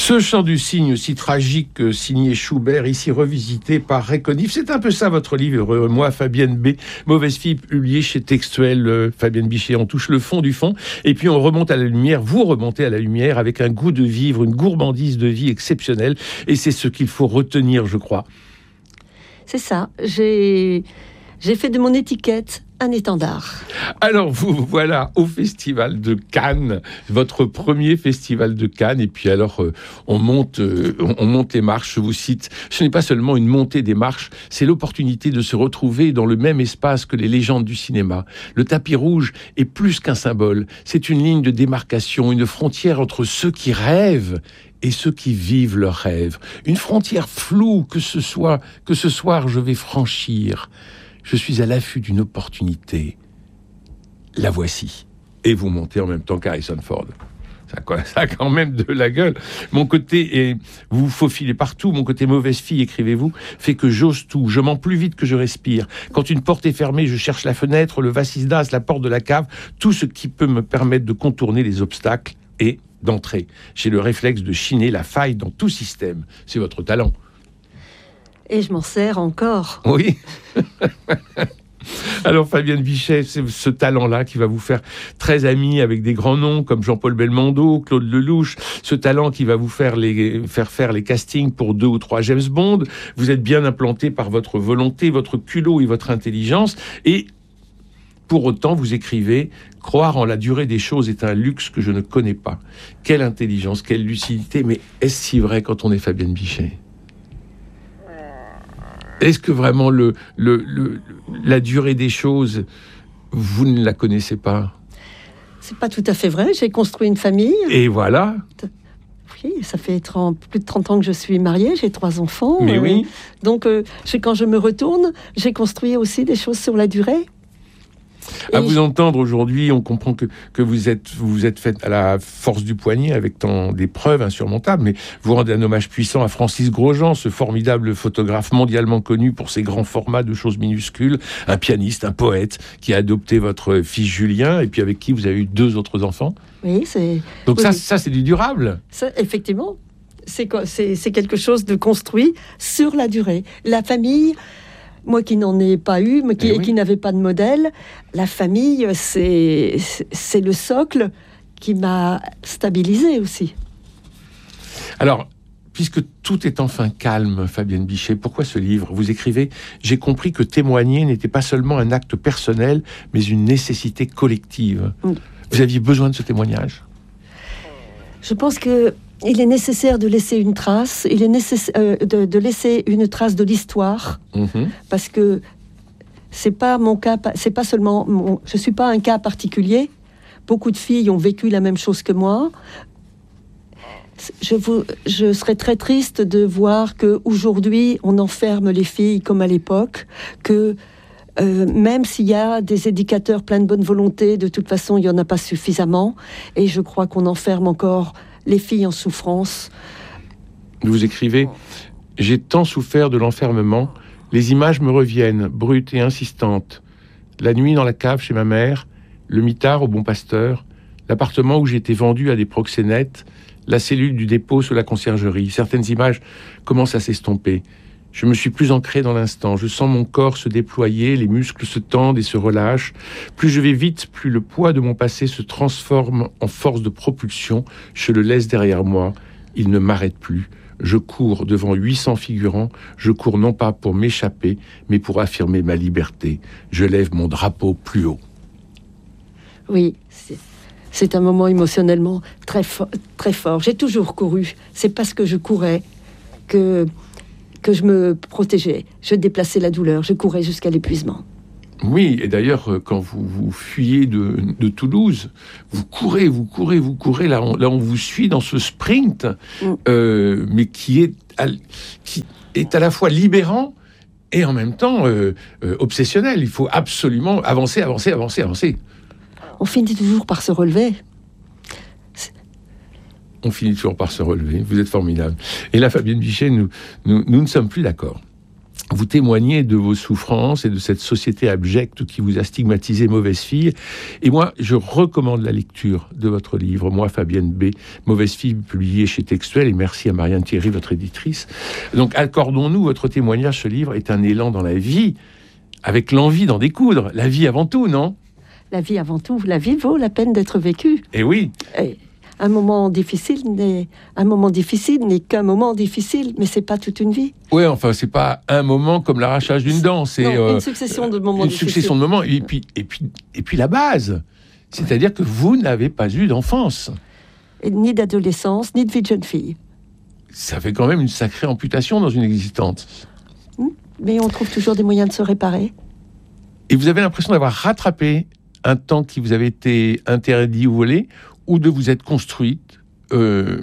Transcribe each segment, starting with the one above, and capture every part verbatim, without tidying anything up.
Ce chant du cygne si tragique, euh, signé Schubert, ici revisité par Réconif. C'est un peu ça votre livre, euh, moi, Fabienne B. Mauvaise fille, publié chez Textuel. Euh, Fabienne Bichet, on touche le fond du fond. Et puis on remonte à la lumière, vous remontez à la lumière avec un goût de vivre, une gourmandise de vie exceptionnelle. Et c'est ce qu'il faut retenir, je crois. C'est ça. J'ai, j'ai fait de mon étiquette un étendard. Alors vous voilà au Festival de Cannes, votre premier Festival de Cannes, et puis alors euh, on monte, euh, on monte les marches. Je vous cite, ce n'est pas seulement une montée des marches, c'est l'opportunité de se retrouver dans le même espace que les légendes du cinéma. Le tapis rouge est plus qu'un symbole, c'est une ligne de démarcation, une frontière entre ceux qui rêvent et ceux qui vivent leurs rêves. Une frontière floue que ce soit, que ce soir je vais franchir. Je suis à l'affût d'une opportunité. La voici. Et vous montez en même temps qu'Harrison Ford. Ça, ça a quand même de la gueule. Mon côté, et vous vous faufilez partout, mon côté mauvaise fille, écrivez-vous, fait que j'ose tout. Je mens plus vite que je respire. Quand une porte est fermée, je cherche la fenêtre, le vasisdas, la porte de la cave, tout ce qui peut me permettre de contourner les obstacles et d'entrer. J'ai le réflexe de chiner la faille dans tout système. C'est votre talent. Et je m'en sers encore. Oui. Alors Fabienne Bichet, c'est ce talent-là qui va vous faire très amie avec des grands noms comme Jean-Paul Belmondo, Claude Lelouch, ce talent qui va vous faire, les, faire faire les castings pour deux ou trois James Bond. Vous êtes bien implanté par votre volonté, votre culot et votre intelligence, et pour autant vous écrivez « Croire en la durée des choses est un luxe que je ne connais pas ». Quelle intelligence, quelle lucidité, mais est-ce si vrai quand on est Fabienne Bichet ? Est-ce que vraiment le, le, le, la durée des choses, vous ne la connaissez pas ? C'est pas tout à fait vrai. J'ai construit une famille. Et voilà. Oui, ça fait trente, plus de trente ans que je suis mariée. J'ai trois enfants. Mais euh, oui. Donc, euh, quand je me retourne, j'ai construit aussi des choses sur la durée. À Et vous je... entendre aujourd'hui, on comprend que, que vous êtes, vous vous êtes faite à la force du poignet avec tant d'épreuves insurmontables, mais vous rendez un hommage puissant à Francis Grosjean, ce formidable photographe mondialement connu pour ses grands formats de choses minuscules, un pianiste, un poète, qui a adopté votre fils Julien, et puis avec qui vous avez eu deux autres enfants. Oui, c'est... Donc oui, ça, oui. ça, c'est du durable. Ça, effectivement, c'est, c'est, c'est quelque chose de construit sur la durée. La famille... Moi qui n'en ai pas eu, mais qui, oui. qui n'avait pas de modèle, la famille, c'est, c'est le socle qui m'a stabilisée aussi. Alors, puisque tout est enfin calme, Fabienne Bichet, pourquoi ce livre ? Vous écrivez « J'ai compris que témoigner n'était pas seulement un acte personnel, mais une nécessité collective. Oui. » Vous aviez besoin de ce témoignage ? Je pense que il est nécessaire de laisser une trace, il est nécessaire euh, de, de laisser une trace de l'histoire, mmh. parce que c'est pas mon cas, c'est pas seulement, mon, je suis pas un cas particulier. Beaucoup de filles ont vécu la même chose que moi. Je, vous, je serais très triste de voir que aujourd'hui on enferme les filles comme à l'époque, que Euh, même s'il y a des éducateurs pleins de bonne volonté, de toute façon, il n'y en a pas suffisamment. Et je crois qu'on enferme encore les filles en souffrance. Vous écrivez « J'ai tant souffert de l'enfermement, les images me reviennent, brutes et insistantes. La nuit dans la cave chez ma mère, le mitard au Bon Pasteur, l'appartement où j'ai été vendu à des proxénètes, la cellule du dépôt sous la conciergerie. Certaines images commencent à s'estomper. Je me suis plus ancré dans l'instant. Je sens mon corps se déployer, les muscles se tendent et se relâchent. Plus je vais vite, plus le poids de mon passé se transforme en force de propulsion. Je le laisse derrière moi. Il ne m'arrête plus. Je cours devant huit cents figurants. Je cours non pas pour m'échapper, mais pour affirmer ma liberté. Je lève mon drapeau plus haut. » Oui, c'est, c'est un moment émotionnellement très, fo- très fort. J'ai toujours couru. C'est parce que je courais que... que je me protégeais, je déplaçais la douleur, je courais jusqu'à l'épuisement. Oui, et d'ailleurs, quand vous, vous fuyez de, de Toulouse, vous courez, vous courez, vous courez, là on, là on vous suit dans ce sprint, mm. euh, mais qui est, à, qui est à la fois libérant et en même temps euh, euh, obsessionnel. Il faut absolument avancer, avancer, avancer, avancer. On finit toujours par se relever. On finit toujours par se relever. Vous êtes formidable. Et là, Fabienne Bichet, nous, nous, nous ne sommes plus d'accord. vous témoignez de vos souffrances et de cette société abjecte qui vous a stigmatisé mauvaise fille. Et moi, je recommande la lecture de votre livre, moi, Fabienne B, Mauvaise fille, publié chez Textuel. Et merci à Marianne Thierry, votre éditrice. Donc, accordons-nous, votre témoignage, ce livre est un élan dans la vie, avec l'envie d'en découdre. La vie avant tout, non ? La vie avant tout. La vie vaut la peine d'être vécue. Et oui. Et un moment difficile n'est un moment difficile n'est qu'un moment difficile, mais c'est pas toute une vie. Oui, enfin, c'est pas un moment comme l'arrachage d'une dent. C'est non, euh, une succession de moments une difficiles. succession de moments. Et puis, et puis, et puis la base. C'est-à-dire ouais. que vous n'avez pas eu d'enfance. Et ni d'adolescence, ni de vie de jeune fille. Ça fait quand même une sacrée amputation dans une existence. Mais on trouve toujours des moyens de se réparer. Et vous avez l'impression d'avoir rattrapé un temps qui vous avait été interdit ou volé, ou de vous être construite euh...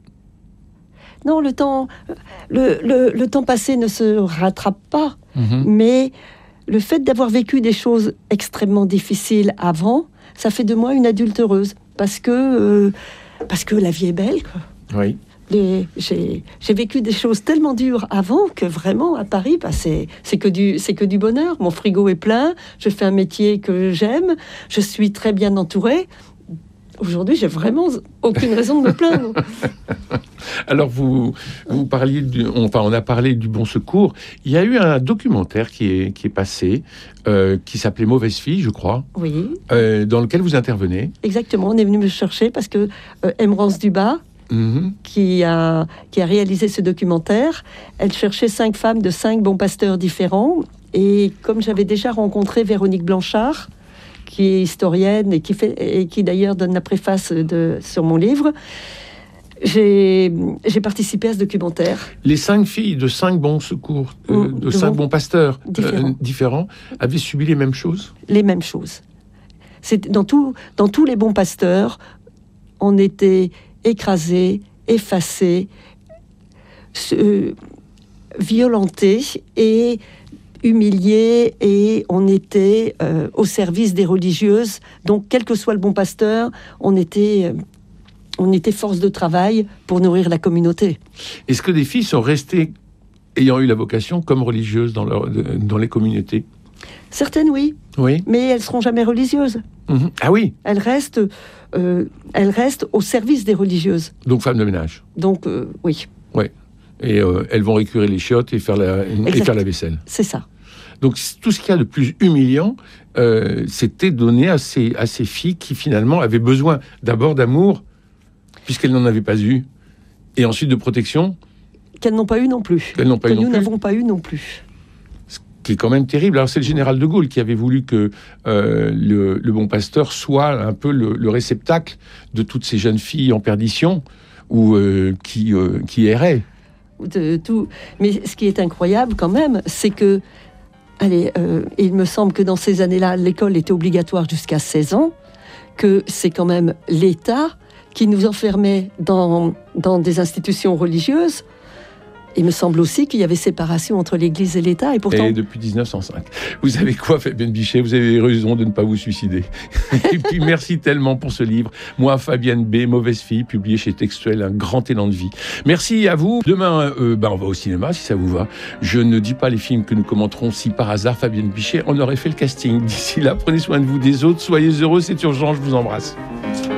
Non, le temps, le, le, le temps passé ne se rattrape pas. Mm-hmm. Mais le fait d'avoir vécu des choses extrêmement difficiles avant, ça fait de moi une adulte heureuse. Parce que, euh, parce que la vie est belle, quoi. Oui. Les, j'ai, j'ai vécu des choses tellement dures avant que vraiment à Paris, bah, c'est, c'est, que du, c'est que du bonheur. Mon frigo est plein, je fais un métier que j'aime, je suis très bien entourée. Aujourd'hui, j'ai vraiment aucune raison de me plaindre. Alors, vous, vous parliez, du, enfin, on a parlé du Bon Secours. Il y a eu un documentaire qui est, qui est passé, euh, qui s'appelait Mauvaise fille, je crois. Oui. Euh, dans lequel vous intervenez. Exactement, on est venu me chercher parce que euh, Emerance Dubas, Mmh. Qui, a, qui a réalisé ce documentaire. Elle cherchait cinq femmes de cinq bons pasteurs différents. Et comme j'avais déjà rencontré Véronique Blanchard, qui est historienne et qui, fait, et qui d'ailleurs donne la préface de, sur mon livre, j'ai, j'ai participé à ce documentaire. Les cinq filles de cinq bons secours, euh, de, de cinq bons, bons pasteurs différents. Euh, différents avaient subi les mêmes choses ? Les mêmes choses. C'est, dans, tout, dans tous les bons pasteurs, on était écrasés, effacés, euh, violentés et humiliés, et on était euh, au service des religieuses. Donc, quel que soit le bon pasteur, on était, euh, on était force de travail pour nourrir la communauté. Est-ce que des filles sont restées, ayant eu la vocation, comme religieuses dans, leur, dans les communautés ? Certaines, oui. Oui. Mais elles ne seront jamais religieuses. Mmh. Ah oui. Elles restent, euh, elles restent au service des religieuses. Donc femmes de ménage. Donc, euh, oui. Oui. Et euh, elles vont récurer les chiottes et faire la, et faire la vaisselle. C'est ça. Donc tout ce qu'il y a de plus humiliant, euh, c'était donné à ces, à ces filles qui finalement avaient besoin d'abord d'amour, puisqu'elles n'en avaient pas eu, et ensuite de protection. Qu'elles n'ont pas eu non plus. Qu'elles n'ont pas que eu non nous plus. n'avons pas eu non plus. Qui est quand même terrible. Alors c'est le général de Gaulle qui avait voulu que euh, le, le bon pasteur soit un peu le, le réceptacle de toutes ces jeunes filles en perdition ou euh, qui, euh, qui erraient. De tout. Mais ce qui est incroyable quand même, c'est que, allez, euh, il me semble que dans ces années-là, l'école était obligatoire jusqu'à seize ans, que c'est quand même l'État qui nous enfermait dans, dans des institutions religieuses. Il me semble aussi qu'il y avait séparation entre l'Église et l'État. Et pourtant... Et depuis dix-neuf cent cinq. Vous savez quoi, Fabienne Bichet ? Vous avez raison de ne pas vous suicider. Et puis, merci tellement pour ce livre. Moi, Fabienne B, Mauvaise fille, publié chez Textuel, un grand élan de vie. Merci à vous. Demain, euh, bah, on va au cinéma, si ça vous va. Je ne dis pas les films que nous commenterons si par hasard, Fabienne Bichet, on aurait fait le casting. D'ici là, prenez soin de vous, des autres. Soyez heureux, c'est urgent, je vous embrasse.